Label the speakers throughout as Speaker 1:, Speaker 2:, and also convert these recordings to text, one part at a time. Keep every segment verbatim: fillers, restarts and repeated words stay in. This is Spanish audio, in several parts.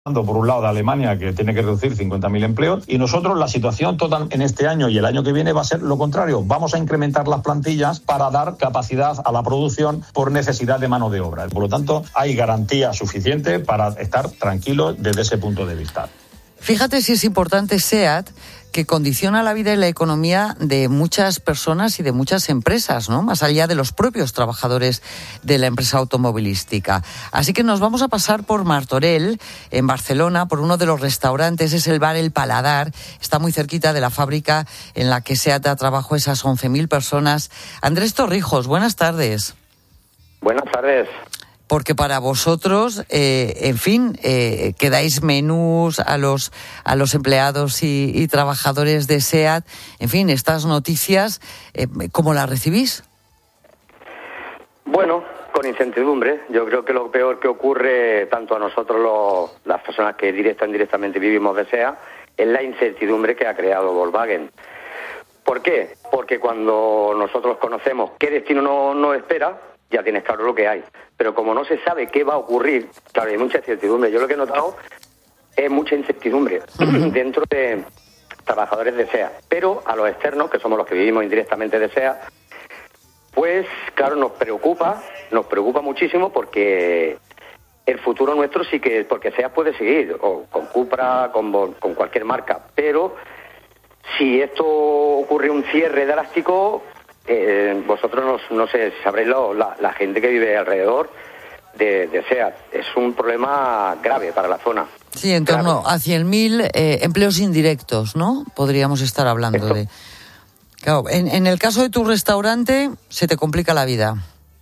Speaker 1: por un lado de Alemania, que tiene que reducir cincuenta mil empleos, y nosotros la situación total en este año y el año que viene va a ser lo contrario. Vamos a incrementar las plantillas para dar capacidad a la producción por necesidad de mano de obra. Por lo tanto, hay garantía suficiente para estar tranquilos desde ese punto de vista.
Speaker 2: Fíjate si es importante SEAT, que condiciona la vida y la economía de muchas personas y de muchas empresas, ¿no? Más allá de los propios trabajadores de la empresa automovilística. Así que nos vamos a pasar por Martorell, en Barcelona, por uno de los restaurantes, es el bar El Paladar, está muy cerquita de la fábrica en la que SEAT da trabajo a esas once mil personas. Andrés Torrijos, buenas tardes.
Speaker 3: Buenas tardes.
Speaker 2: Porque para vosotros, eh, en fin, eh, que dais menús a los a los empleados y, y trabajadores de SEAT, en fin, estas noticias, eh, ¿cómo las recibís?
Speaker 3: Bueno, con incertidumbre. Yo creo que lo peor que ocurre tanto a nosotros, los, las personas que directa e indirectamente vivimos de SEAT, es la incertidumbre que ha creado Volkswagen. ¿Por qué? Porque cuando nosotros conocemos qué destino nos no espera, ya tienes claro lo que hay. Pero como no se sabe qué va a ocurrir, claro, hay mucha incertidumbre. Yo lo que he notado es mucha incertidumbre dentro de trabajadores de SEAT. Pero a los externos, que somos los que vivimos indirectamente de SEAT, pues claro, nos preocupa, nos preocupa muchísimo porque el futuro nuestro sí que, porque SEAT puede seguir, o con Cupra, con, con cualquier marca. Pero si esto ocurre un cierre drástico, Eh, vosotros no, no sé, sabréis lo, la, la gente que vive alrededor de, de SEAT. Es un problema grave para la zona.
Speaker 2: Sí, en torno grave. a cien mil eh, empleos indirectos, ¿no? Podríamos estar hablando Esto. de... Claro, en, en el caso de tu restaurante, se te complica la vida.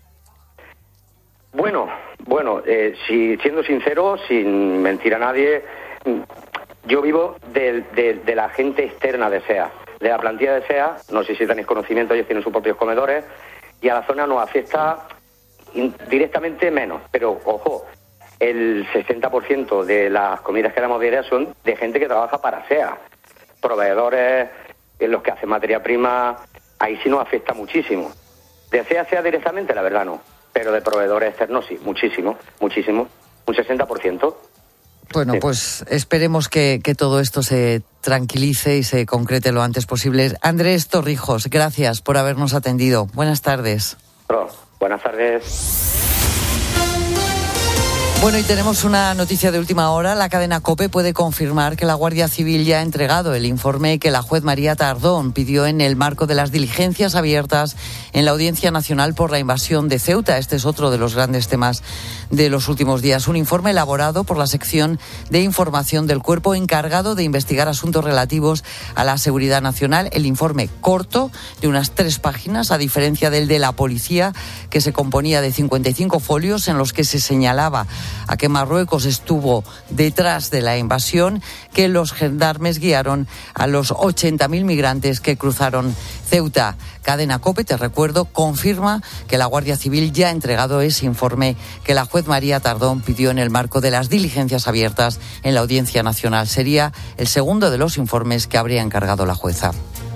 Speaker 3: Bueno, bueno, eh, si, siendo sincero, sin mentir a nadie, yo vivo de, de, de la gente externa de SEAT. De la plantilla de SEAT, no sé si tenéis conocimiento, ellos tienen sus propios comedores, y a la zona nos afecta directamente menos. Pero, ojo, el sesenta por ciento de las comidas que damos diarias son de gente que trabaja para SEAT. Proveedores, los que hacen materia prima, ahí sí nos afecta muchísimo. De SEAT, SEAT directamente, la verdad no. Pero de proveedores externos sí, muchísimo, muchísimo. Un sesenta por ciento.
Speaker 2: Bueno, sí. Pues esperemos que, que todo esto se tranquilice y se concrete lo antes posible. Andrés Torrijos, gracias por habernos atendido. Buenas tardes.
Speaker 3: Oh, buenas tardes.
Speaker 2: Bueno, y tenemos una noticia de última hora. La cadena COPE puede confirmar que la Guardia Civil ya ha entregado el informe que la juez María Tardón pidió en el marco de las diligencias abiertas en la Audiencia Nacional por la invasión de Ceuta. Este es otro de los grandes temas de los últimos días. Un informe elaborado por la sección de información del cuerpo encargado de investigar asuntos relativos a la seguridad nacional. El informe corto, de unas tres páginas, a diferencia del de la policía, que se componía de cincuenta y cinco folios en los que se señalaba a que Marruecos estuvo detrás de la invasión, que los gendarmes guiaron a los ochenta mil migrantes que cruzaron Ceuta. Cadena COPE, te recuerdo, confirma que la Guardia Civil ya ha entregado ese informe que la juez María Tardón pidió en el marco de las diligencias abiertas en la Audiencia Nacional. Sería el segundo de los informes que habría encargado la jueza.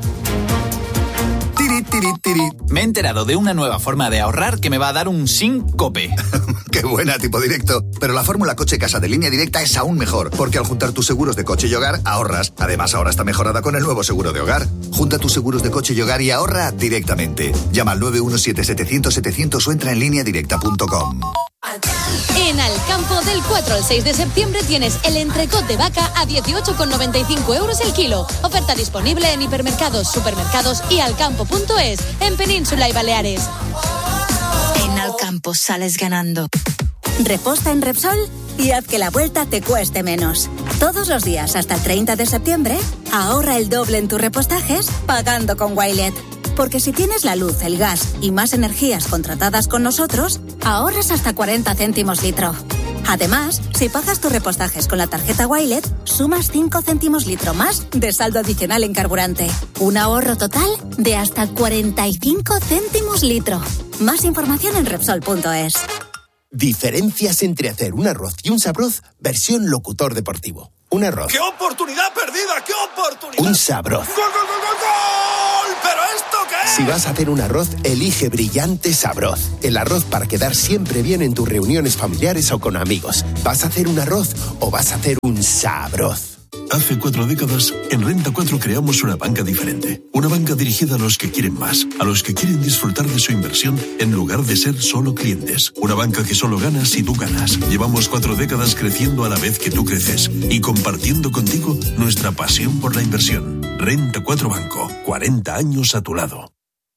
Speaker 4: Me he enterado de una nueva forma de ahorrar que me va a dar un síncope.
Speaker 5: ¡Qué buena, tipo directo! Pero la fórmula coche-casa de Línea Directa es aún mejor, porque al juntar tus seguros de coche y hogar, ahorras. Además, ahora está mejorada con el nuevo seguro de hogar. Junta tus seguros de coche y hogar y ahorra directamente. Llama al nueve uno siete, setecientos, setecientos o entra en línea directa punto com.
Speaker 6: En Alcampo, del cuatro al seis de septiembre tienes el entrecot de vaca a dieciocho con noventa y cinco euros el kilo. Oferta disponible en hipermercados, supermercados y alcampo punto es, en Península y Baleares.
Speaker 7: En Alcampo sales ganando. Reposta en Repsol y haz que la vuelta te cueste menos. Todos los días hasta el treinta de septiembre, ahorra el doble en tus repostajes pagando con Wilet. Porque si tienes la luz, el gas y más energías contratadas con nosotros, ahorras hasta cuarenta céntimos litro. Además, si pagas tus repostajes con la tarjeta Wilet, sumas cinco céntimos litro más de saldo adicional en carburante. Un ahorro total de hasta cuarenta y cinco céntimos litro. Más información en Repsol punto es.
Speaker 8: Diferencias entre hacer un arroz y un sabroz versión locutor deportivo. un arroz.
Speaker 9: ¡Qué oportunidad perdida! ¡Qué oportunidad!
Speaker 8: Un sabroz.
Speaker 9: ¡Gol, gol, gol, gol, gol! ¿Pero esto qué es?
Speaker 8: Si vas a hacer un arroz, elige Brillante Sabroz. El arroz para quedar siempre bien en tus reuniones familiares o con amigos. ¿Vas a hacer un arroz o vas a hacer un sabroz?
Speaker 10: Hace cuatro décadas, en Renta cuatro creamos una banca diferente. Una banca dirigida a los que quieren más, a los que quieren disfrutar de su inversión en lugar de ser solo clientes. Una banca que solo gana si tú ganas. Llevamos cuatro décadas creciendo a la vez que tú creces y compartiendo contigo nuestra pasión por la inversión. Renta cuatro Banco, cuarenta años a tu lado.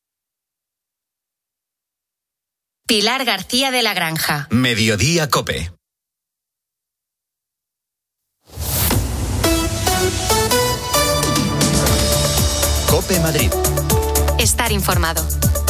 Speaker 11: Pilar García de la Granja.
Speaker 12: Mediodía COPE. COPE Madrid.
Speaker 11: Estar informado.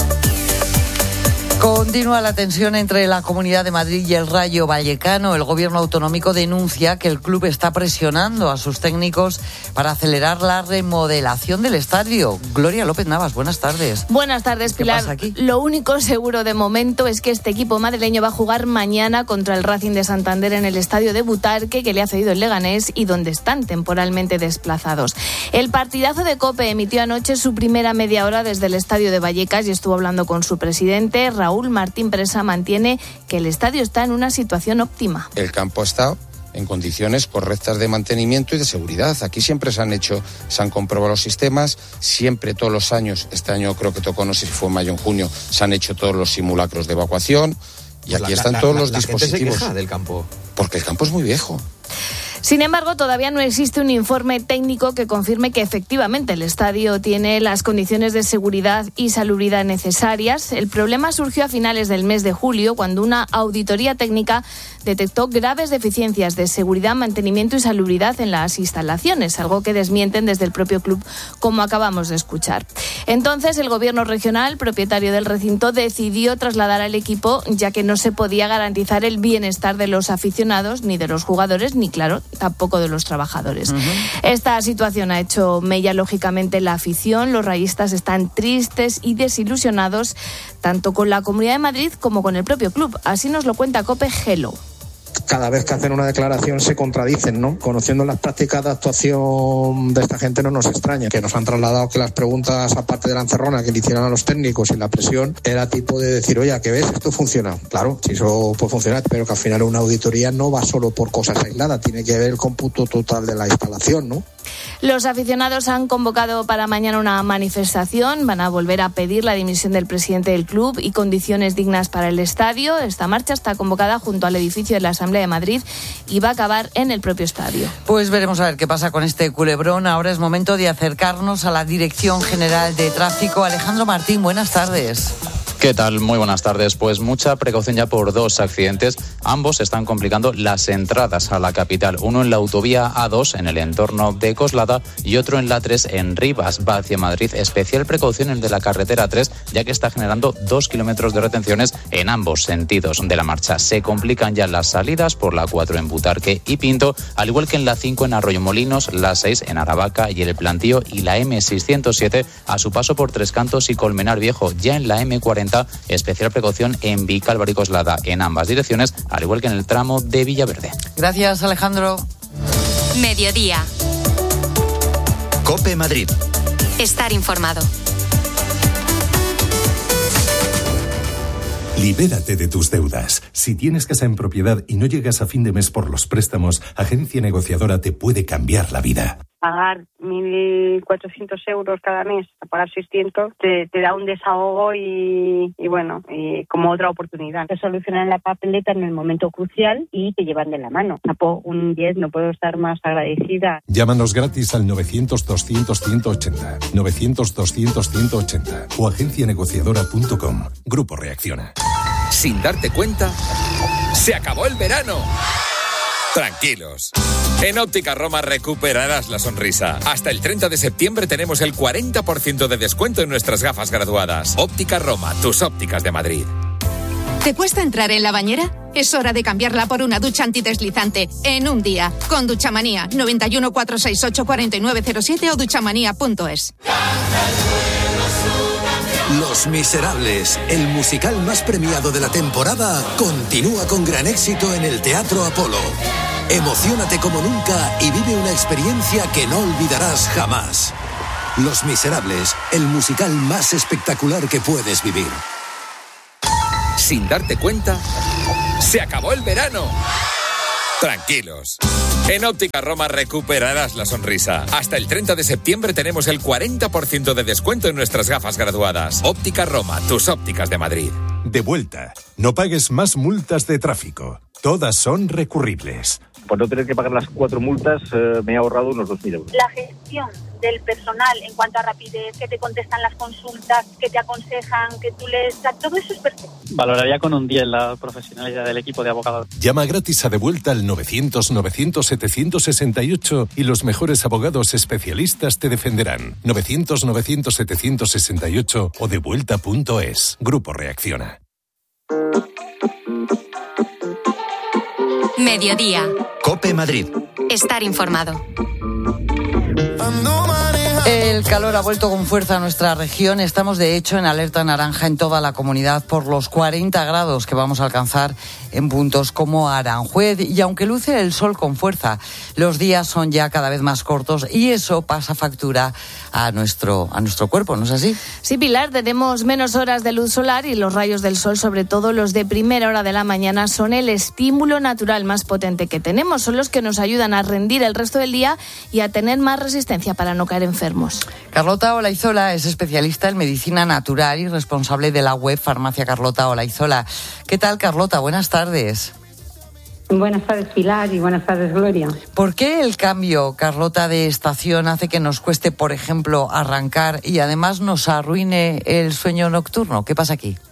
Speaker 2: Continúa la tensión entre la Comunidad de Madrid y el Rayo Vallecano. El gobierno autonómico denuncia que el club está presionando a sus técnicos para acelerar la remodelación del estadio. Gloria López Navas, buenas tardes.
Speaker 13: Buenas tardes, Pilar.
Speaker 2: ¿Qué pasa aquí?
Speaker 13: Lo único seguro de momento es que este equipo madrileño va a jugar mañana contra el Racing de Santander en el estadio de Butarque, que le ha cedido el Leganés y donde están temporalmente desplazados. El partidazo de COPE emitió anoche su primera media hora desde el estadio de Vallecas y estuvo hablando con su presidente, Raúl Martín Presa. Mantiene que el estadio está en una situación óptima.
Speaker 14: El campo está en condiciones correctas de mantenimiento y de seguridad. Aquí siempre se han hecho, se han comprobado los sistemas, siempre todos los años, este año creo que tocó, no sé si fue en mayo o en junio, se han hecho todos los simulacros de evacuación y pues aquí la, están la, todos la, los la dispositivos.
Speaker 15: Gente se queja del campo.
Speaker 14: Porque el campo es muy viejo.
Speaker 13: Sin embargo, todavía no existe un informe técnico que confirme que efectivamente el estadio tiene las condiciones de seguridad y salubridad necesarias. El problema surgió a finales del mes de julio, cuando una auditoría técnica detectó graves deficiencias de seguridad, mantenimiento y salubridad en las instalaciones, algo que desmienten desde el propio club, como acabamos de escuchar. Entonces, el gobierno regional, propietario del recinto, decidió trasladar al equipo, ya que no se podía garantizar el bienestar de los aficionados, ni de los jugadores, ni, claro, tampoco de los trabajadores. Uh-huh. Esta situación ha hecho mella, lógicamente, la afición. Los rayistas están tristes y desilusionados, tanto con la Comunidad de Madrid como con el propio club. Así nos lo cuenta COPE Gelo.
Speaker 16: Cada vez que hacen una declaración se contradicen, ¿no? Conociendo las prácticas de actuación de esta gente no nos extraña, que nos han trasladado que las preguntas, aparte de la encerrona que le hicieron a los técnicos y la presión, era tipo de decir, oye, ¿qué ves? Esto funciona. Claro, si eso puede funcionar, pero que al final una auditoría no va solo por cosas aisladas, tiene que ver el cómputo total de la instalación, ¿no?
Speaker 13: Los aficionados han convocado para mañana una manifestación. Van a volver a pedir la dimisión del presidente del club y condiciones dignas para el estadio. Esta marcha está convocada junto al edificio de la Asamblea de Madrid y va a acabar en el propio estadio.
Speaker 2: Pues veremos a ver qué pasa con este culebrón. Ahora es momento de acercarnos a la Dirección General de Tráfico. Alejandro Martín, buenas tardes.
Speaker 17: ¿Qué tal? Muy buenas tardes. Pues mucha precaución ya por dos accidentes. Ambos están complicando las entradas a la capital. Uno en la autovía A dos, en el entorno de Coslada, y otro en la tres, en Rivas, va hacia Madrid. Especial precaución el de la carretera tres, ya que está generando dos kilómetros de retenciones en ambos sentidos de la marcha. Se complican ya las salidas por la cuatro en Butarque y Pinto, al igual que en la cinco en Arroyomolinos, la seis en Aravaca y El Plantío, y la eme seiscientos siete a su paso por Tres Cantos y Colmenar Viejo. Ya en la eme cuarenta, especial precaución en Vicálvaro y Coslada, en ambas direcciones, al igual que en el tramo de Villaverde.
Speaker 2: Gracias, Alejandro.
Speaker 11: Mediodía.
Speaker 12: COPE Madrid.
Speaker 11: Estar informado.
Speaker 18: Libérate de tus deudas. Si tienes casa en propiedad y no llegas a fin de mes por los préstamos, Agencia Negociadora te puede cambiar la vida.
Speaker 19: Pagar mil cuatrocientos euros cada mes, a pagar seiscientos, te, te da un desahogo y, y bueno, y como otra oportunidad. Te solucionan la papeleta en el momento crucial y te llevan de la mano. Un diez, no puedo estar más agradecida.
Speaker 18: Llámanos gratis al novecientos doscientos ciento ochenta, novecientos doscientos ciento ochenta o agencia negociadora punto com. Grupo Reacciona.
Speaker 20: Sin darte cuenta, se acabó el verano. Tranquilos. En Óptica Roma recuperarás la sonrisa. Hasta el treinta de septiembre tenemos el cuarenta por ciento de descuento en nuestras gafas graduadas. Óptica Roma, tus ópticas de Madrid.
Speaker 21: ¿Te cuesta entrar en la bañera? Es hora de cambiarla por una ducha antideslizante en un día. Con Duchamanía, noventa y uno, cuatrocientos sesenta y ocho, cuarenta y nueve cero siete o duchamanía punto es.
Speaker 12: Los Miserables, el musical más premiado de la temporada, continúa con gran éxito en el Teatro Apolo. Emociónate como nunca y vive una experiencia que no olvidarás jamás. Los Miserables, el musical más espectacular que puedes vivir.
Speaker 20: Sin darte cuenta, ¡se acabó el verano! Tranquilos. En Óptica Roma recuperarás la sonrisa. Hasta el treinta de septiembre tenemos el cuarenta por ciento de descuento en nuestras gafas graduadas. Óptica Roma, tus ópticas de Madrid.
Speaker 18: De vuelta. No pagues más multas de tráfico. Todas son recurribles.
Speaker 15: Por no tener que pagar las cuatro multas, eh, me he ahorrado unos dos mil euros.
Speaker 22: La gestión del personal en cuanto a rapidez, que te contestan las consultas, que te aconsejan, que tú les... todo eso es perfecto.
Speaker 23: Valoraría con un diez la profesionalidad del equipo de abogados.
Speaker 18: Llama gratis a De Vuelta al novecientos novecientos setecientos sesenta y ocho y los mejores abogados especialistas te defenderán. novecientos novecientos setecientos sesenta y ocho o devuelta punto es. Grupo Reacciona.
Speaker 11: Mediodía.
Speaker 12: COPE Madrid.
Speaker 11: Estar informado.
Speaker 2: El calor ha vuelto con fuerza a nuestra región. Estamos, de hecho, en alerta naranja en toda la comunidad por los cuarenta grados que vamos a alcanzar en puntos como Aranjuez. Y aunque luce el sol con fuerza, los días son ya cada vez más cortos y eso pasa factura a nuestro, a nuestro cuerpo, ¿no es así?
Speaker 13: Sí, Pilar, tenemos menos horas de luz solar y los rayos del sol, sobre todo los de primera hora de la mañana, son el estímulo natural más potente que tenemos. Son los que nos ayudan a rendir el resto del día y a tener más resistencia para no caer enfermos.
Speaker 2: Carlota Olaizola es especialista en medicina natural y responsable de la web Farmacia Carlota Olaizola. ¿Qué tal, Carlota? Buenas tardes.
Speaker 24: Buenas tardes, Pilar, y buenas tardes, Gloria.
Speaker 2: ¿Por qué el cambio, Carlota, de estación hace que nos cueste, por ejemplo, arrancar y además nos arruine el sueño nocturno? ¿Qué pasa aquí?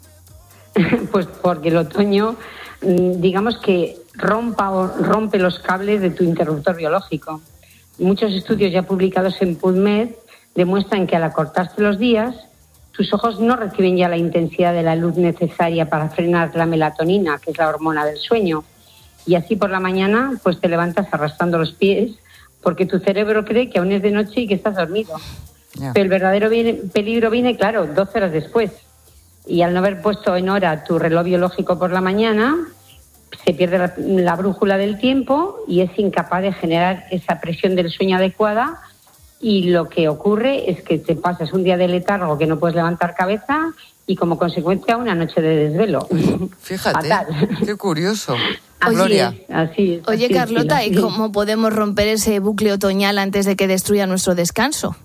Speaker 24: Pues porque el otoño, digamos que rompa o rompe los cables de tu interruptor biológico. Muchos estudios ya publicados en PubMed demuestran que al acortarse los días, tus ojos no reciben ya la intensidad de la luz necesaria para frenar la melatonina, que es la hormona del sueño. Y así por la mañana, pues te levantas arrastrando los pies, porque tu cerebro cree que aún es de noche y que estás dormido. Yeah. Pero el verdadero viene, peligro viene, claro, doce horas después. Y al no haber puesto en hora tu reloj biológico por la mañana, se pierde la, la brújula del tiempo y es incapaz de generar esa presión del sueño adecuada, y lo que ocurre es que te pasas un día de letargo que no puedes levantar cabeza y como consecuencia una noche de desvelo.
Speaker 2: Fíjate, fatal. Qué curioso.
Speaker 24: Así
Speaker 2: Gloria.
Speaker 24: Es, así es,
Speaker 13: Oye,
Speaker 24: así
Speaker 13: Carlota,
Speaker 24: es,
Speaker 13: ¿y cómo podemos romper ese bucle otoñal antes de que destruya nuestro descanso?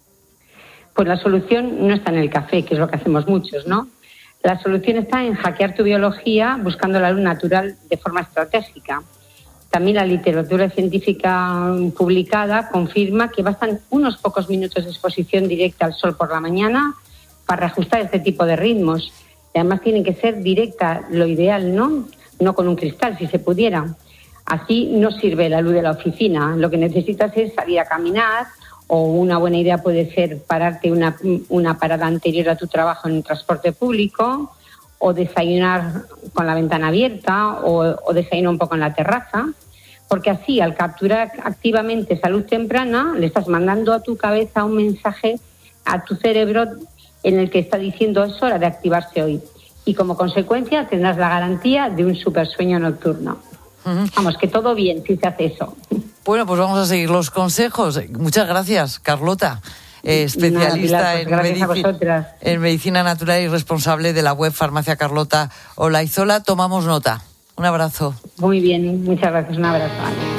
Speaker 24: Pues la solución no está en el café, que es lo que hacemos muchos, ¿no? La solución está en hackear tu biología buscando la luz natural de forma estratégica. También la literatura científica publicada confirma que bastan unos pocos minutos de exposición directa al sol por la mañana para reajustar este tipo de ritmos. Y además tienen que ser directa, lo ideal, ¿no? No con un cristal, si se pudiera. Así no sirve la luz de la oficina. Lo que necesitas es salir a caminar, o una buena idea puede ser pararte una, una parada anterior a tu trabajo en el transporte público, o desayunar con la ventana abierta, o, o desayunar un poco en la terraza, porque así, al capturar activamente esa luz temprana, le estás mandando a tu cabeza un mensaje a tu cerebro en el que está diciendo es hora de activarse hoy. Y como consecuencia tendrás la garantía de un supersueño nocturno. Uh-huh. Vamos, que todo bien si se hace eso.
Speaker 2: Bueno, pues vamos a seguir los consejos. Muchas gracias, Carlota. Eh, especialista
Speaker 24: Nada, Pilar, pues
Speaker 2: en, medici- en medicina natural y responsable de la web Farmacia Carlota Olaizola. Tomamos nota. Un abrazo.
Speaker 24: Muy bien, muchas gracias. Un abrazo.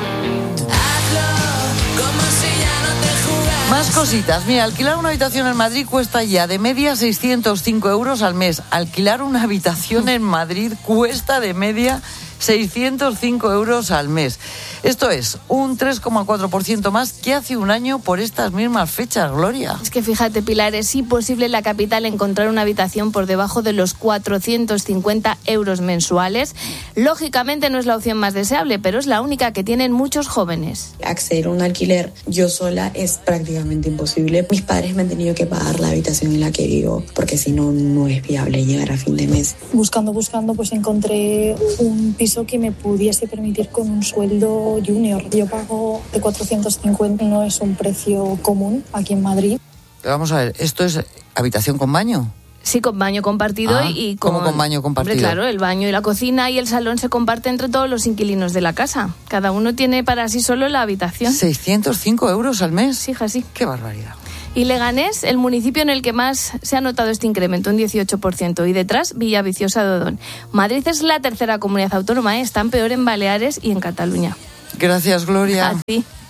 Speaker 2: Más cositas. Mira, alquilar una habitación en Madrid cuesta ya de media seiscientos cinco euros al mes. Alquilar una habitación en Madrid cuesta de media seiscientos cinco euros al mes. Esto es un tres coma cuatro por ciento más que hace un año por estas mismas fechas, Gloria.
Speaker 13: Es que fíjate, Pilar, es imposible en la capital encontrar una habitación por debajo de los cuatrocientos cincuenta euros mensuales. Lógicamente no es la opción más deseable, pero es la única que tienen muchos jóvenes.
Speaker 25: Acceder a un alquiler yo sola es prácticamente imposible. Mis padres me han tenido que pagar la habitación en la que vivo, porque si no, no es viable llegar a fin de mes.
Speaker 26: Buscando, buscando, pues encontré un piso que me pudiese permitir con un sueldo junior. Yo pago de cuatrocientos cincuenta, no es un precio común aquí en Madrid.
Speaker 2: Vamos a ver, ¿esto es habitación con baño?
Speaker 13: Sí, con baño compartido
Speaker 2: ah,
Speaker 13: y con...
Speaker 2: ¿Cómo con baño compartido?
Speaker 13: Hombre, claro, el baño y la cocina y el salón se comparten entre todos los inquilinos de la casa. Cada uno tiene para sí solo la habitación.
Speaker 2: ¿seiscientos cinco euros al mes?
Speaker 13: Sí, hija, sí.
Speaker 2: ¡Qué barbaridad!
Speaker 13: Y Leganés, el municipio en el que más se ha notado este incremento, un dieciocho por ciento. Y detrás, Villaviciosa de Odón. Madrid es la tercera comunidad autónoma, ¿eh? Están peor en Baleares y en Cataluña.
Speaker 2: Gracias, Gloria.
Speaker 13: A ti.